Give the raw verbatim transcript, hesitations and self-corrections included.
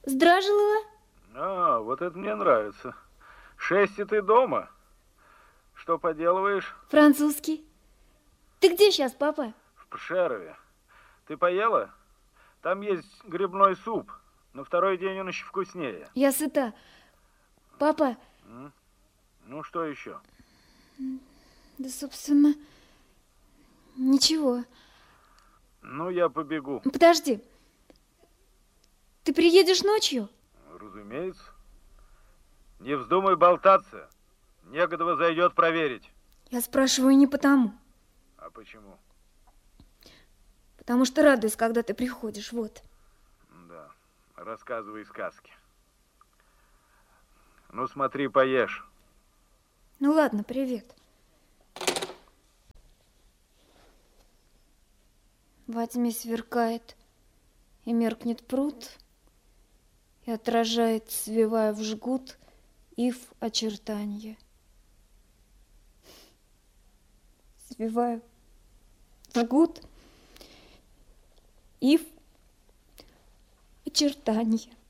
Здражилова. А, вот это мне нравится. Шесть, и ты дома. Что поделываешь? Французский. Ты где сейчас, папа? В Пшерове. Ты поела? Там есть грибной суп. На второй день он еще вкуснее. Я сыта. Папа. М? Ну, что еще? Да, собственно, ничего. Ну, я побегу. Подожди. Ты приедешь ночью? Разумеется. Не вздумай болтаться. Негодова зайдет проверить. Я спрашиваю не потому. А почему? Потому что радуюсь, когда ты приходишь, вот. Да, рассказывай сказки. Ну, смотри, поешь. Ну ладно, привет. Во тьме сверкает и меркнет пруд, и отражает, свивая в жгут, ив очертанье. Свиваю в жгут, ив очертанье.